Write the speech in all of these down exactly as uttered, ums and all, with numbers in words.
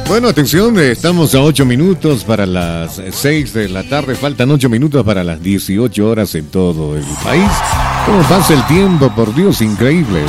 Bueno, atención, estamos a ocho minutos para las seis de la tarde. Faltan ocho minutos para las dieciocho horas en todo el país. ¿Cómo pasa el tiempo? Por Dios, increíble.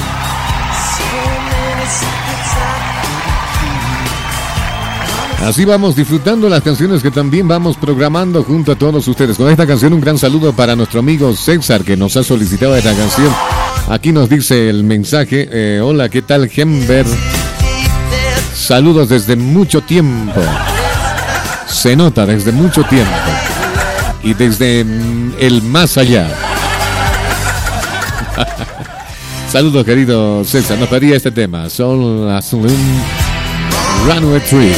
Así vamos disfrutando las canciones que también vamos programando junto a todos ustedes. Con esta canción un gran saludo para nuestro amigo César, que nos ha solicitado esta canción. Aquí nos dice el mensaje, eh, hola, ¿qué tal, Gember? Saludos desde mucho tiempo. Se nota desde mucho tiempo. Y desde mm, el más allá. Saludos, querido César. Nos pedía este tema. Soul Asylum, Runaway Tree.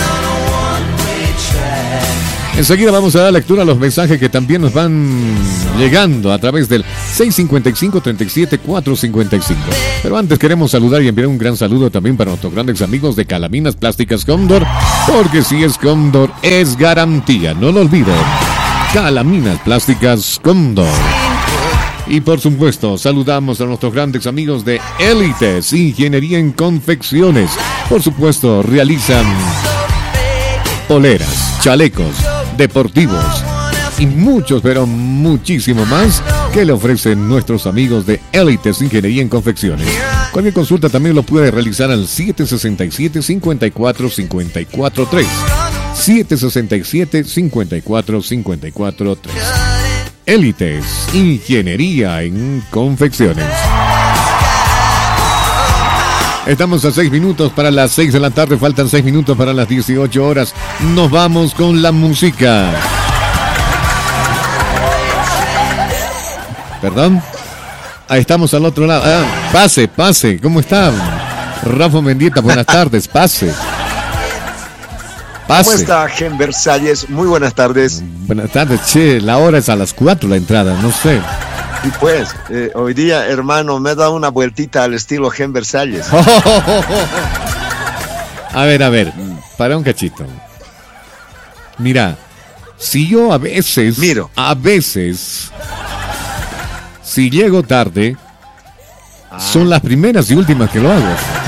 Enseguida vamos a dar lectura a los mensajes que también nos van llegando a través del seis cinco cinco, tres siete, cuatro cinco cinco. Pero antes queremos saludar y enviar un gran saludo también para nuestros grandes amigos de Calaminas Plásticas Cóndor, porque si es Cóndor es garantía, no lo olviden. Calaminas Plásticas Cóndor. Y por supuesto, saludamos a nuestros grandes amigos de Élites Ingeniería en Confecciones. Por supuesto, realizan poleras, chalecos, deportivos y muchos, pero muchísimo más que le ofrecen nuestros amigos de Élites Ingeniería en Confecciones. Cualquier consulta también lo puede realizar al siete seis siete, cinco cuatro cinco cuatro tres. siete seis siete, cinco cuatro cinco cuatro tres. Élites Ingeniería en Confecciones. Estamos a seis minutos para las seis de la tarde, faltan seis minutos para las dieciocho horas. Nos vamos con la música. ¿Perdón? Ahí estamos al otro lado. Ah, pase, pase. ¿Cómo está? Rafa Mendieta, buenas tardes, pase. Pase. ¿Cómo está, Gember Salles? Muy buenas tardes. Buenas tardes, che, la hora es a las cuatro la entrada, no sé. Y pues, eh, hoy día, hermano, me he dado una vueltita al estilo Gember Salles. Oh, oh, oh, oh. A ver, a ver, para un cachito. Mira, si yo a veces, Miro. a veces, si llego tarde, ah. son las primeras y últimas que lo hago.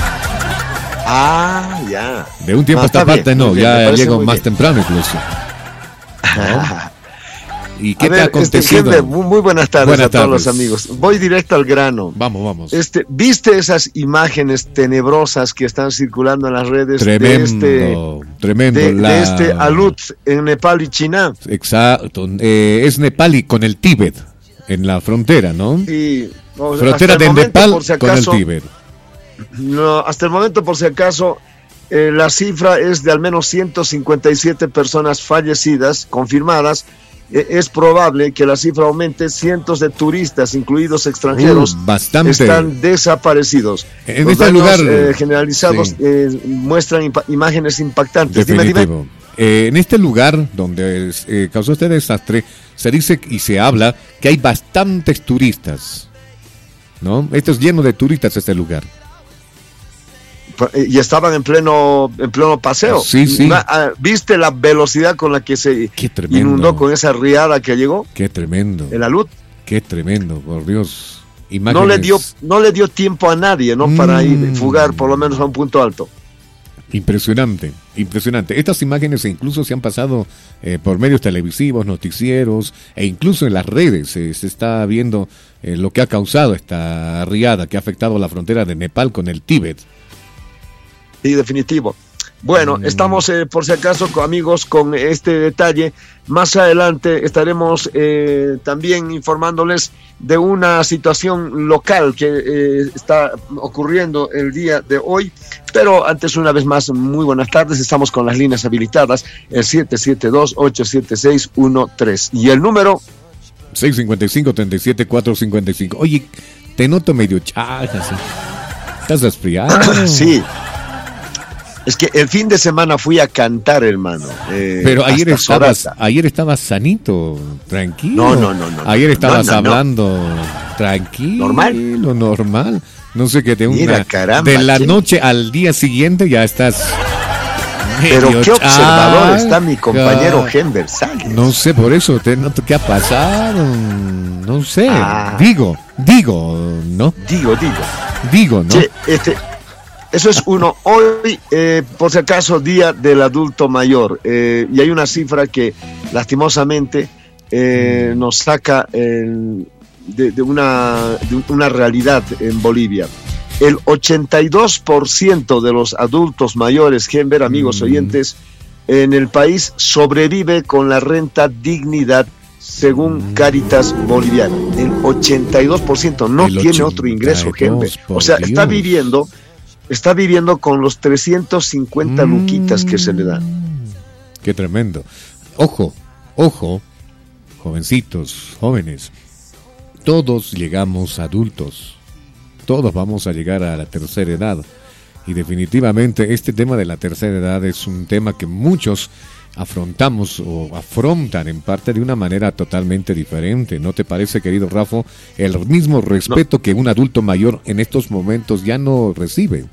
Ah, ya. De un tiempo no, a esta parte, bien, no, bien, ya llego más bien. temprano incluso. ¿No? ¿Y qué a te ver, ha acontecido? Este, Gember, muy, muy buenas tardes buenas a todos tardes. los amigos. Voy directo al grano. Vamos, vamos. Este, ¿viste esas imágenes tenebrosas que están circulando en las redes? Tremendo, de este, tremendo. De, la... de este alud en Nepal y China. Exacto. Eh, es Nepal y con el Tíbet, en la frontera, ¿no? Sí. O, frontera de momento, Nepal si acaso, con el Tíbet. No, hasta el momento, por si acaso, eh, la cifra es de al menos ciento cincuenta y siete personas fallecidas, confirmadas. Eh, es probable que la cifra aumente. Cientos de turistas, incluidos extranjeros, uh, bastante. están desaparecidos. En Los este daños, lugar eh, generalizados sí. eh, muestran impa- imágenes impactantes. Definitivo. Dime, dime. Eh, en este lugar donde eh, causó este desastre, se dice y se habla que hay bastantes turistas, ¿no? Esto es lleno de turistas este lugar. Y estaban en pleno en pleno paseo. Sí, sí. ¿Viste la velocidad con la que se inundó con esa riada que llegó? Qué tremendo. El alud. Qué tremendo, por Dios. Imágenes... No le dio no le dio tiempo a nadie, ¿no? Mm. Para ir fugar por lo menos a un punto alto. Impresionante, impresionante. Estas imágenes incluso se han pasado eh, por medios televisivos, noticieros e incluso en las redes. Eh, se está viendo eh, lo que ha causado esta riada que ha afectado la frontera de Nepal con el Tíbet. Sí, definitivo. Bueno, mm. estamos eh, por si acaso, amigos, con este detalle. Más adelante estaremos eh, también informándoles de una situación local que eh, está ocurriendo el día de hoy. Pero antes, una vez más, muy buenas tardes. Estamos con las líneas habilitadas, el siete siete dos, ocho siete seis, uno tres. Y el número... seis cinco cinco, tres siete cuatro cinco cinco. Oye, te noto medio chaja, ¿sí? ¿Estás resfriado? Sí. Es que el fin de semana fui a cantar, hermano. Eh, Pero ayer estabas, ayer estabas sanito, tranquilo. No, no, no, no. Ayer estabas no, no, hablando no. tranquilo. Normal. Lo normal. No sé qué te una. Mira, caramba, de la ¿quién? noche al día siguiente ya estás. Pero qué chaca. observador está mi compañero Gember Salles. No sé, por eso, te noto qué ha pasado. No sé. Ah. Digo, digo, ¿no? Digo, digo. Digo, ¿no? Che, este. Eso es uno. Hoy, eh, por si acaso, Día del Adulto Mayor. Eh, y hay una cifra que, lastimosamente, eh, nos saca eh, de, de, una, de una realidad en Bolivia. El ochenta y dos por ciento de los adultos mayores, Genver, amigos mm. oyentes, en el país sobrevive con la renta dignidad, según Cáritas Boliviana. El ochenta y dos por ciento no el tiene otro ingreso, Genver. O sea, Dios. está viviendo... Está viviendo con los trescientos cincuenta mm, luquitas que se le dan. Qué tremendo. Ojo, ojo, jovencitos, jóvenes. Todos llegamos adultos. Todos vamos a llegar a la tercera edad. Y definitivamente este tema de la tercera edad es un tema que muchos afrontamos o afrontan en parte de una manera totalmente diferente. ¿No te parece, querido Rafa? El mismo respeto no. que un adulto mayor en estos momentos ya no recibe.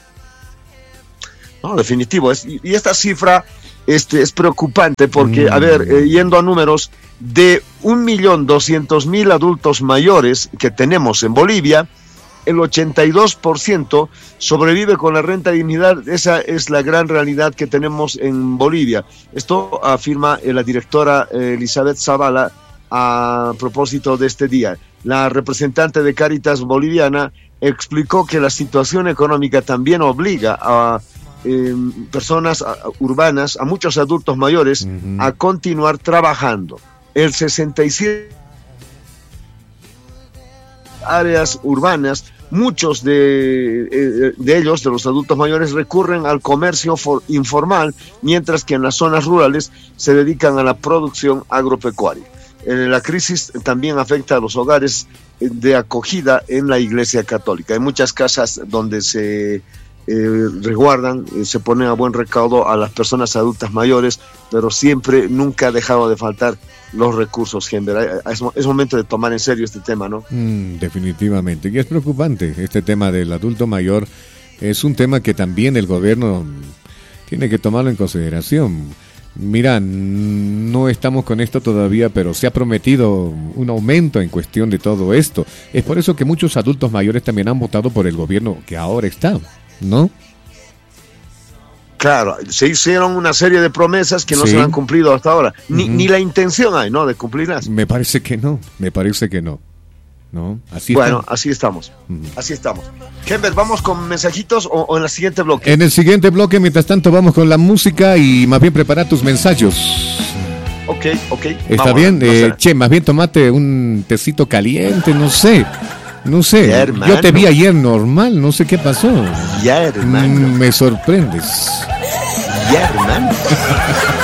No, definitivo. Es, y esta cifra este, es preocupante porque, mm. a ver, eh, yendo a números, de un millón doscientos mil adultos mayores que tenemos en Bolivia, el ochenta y dos por ciento sobrevive con la renta de dignidad. Esa es la gran realidad que tenemos en Bolivia. Esto afirma la directora Elizabeth Zavala a propósito de este día. La representante de Cáritas Boliviana explicó que la situación económica también obliga a eh, personas a, urbanas, a muchos adultos mayores, uh-huh. a continuar trabajando. El sesenta y siete áreas urbanas, muchos de, de ellos, de los adultos mayores, recurren al comercio for, informal, mientras que en las zonas rurales se dedican a la producción agropecuaria. Eh, la crisis también afecta a los hogares de acogida en la Iglesia Católica. Hay muchas casas donde se eh, resguardan, eh, se ponen a buen recaudo a las personas adultas mayores, pero siempre, nunca ha dejado de faltar los recursos, Genver. Es, es momento de tomar en serio este tema, ¿no? Mm, definitivamente. Y es preocupante este tema del adulto mayor. Es un tema que también el gobierno tiene que tomarlo en consideración. Mira, no estamos con esto todavía, pero se ha prometido un aumento en cuestión de todo esto. Es por eso que muchos adultos mayores también han votado por el gobierno que ahora está, ¿no? Claro, se hicieron una serie de promesas que no sí. se han cumplido hasta ahora. Ni, uh-huh. ni la intención hay, ¿no?, de cumplirlas. Me parece que no, me parece que no. ¿No? Así bueno, estamos. así estamos, uh-huh. así estamos. Genver, ¿vamos con mensajitos o, o en el siguiente bloque? En el siguiente bloque, mientras tanto, vamos con la música y más bien prepara tus mensajes. Ok, ok. Está vamos, bien, no eh, che, más bien tomate un tecito caliente, no sé. No sé, ya, yo te vi ayer normal, no sé qué pasó. Ya, hermano. Mm, me sorprendes. Ya, hermano.